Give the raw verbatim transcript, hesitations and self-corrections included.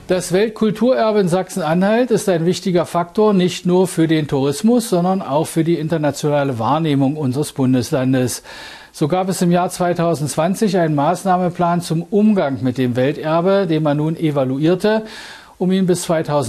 Das Weltkulturerbe in Sachsen-Anhalt ist ein wichtiger Faktor, nicht nur für den Tourismus, sondern auch für die internationale Wahrnehmung unseres Bundeslandes. So gab es im Jahr zweitausendzwanzig einen Maßnahmenplan zum Umgang mit dem Welterbe, den man nun evaluierte, um ihn bis zweitausenddreißig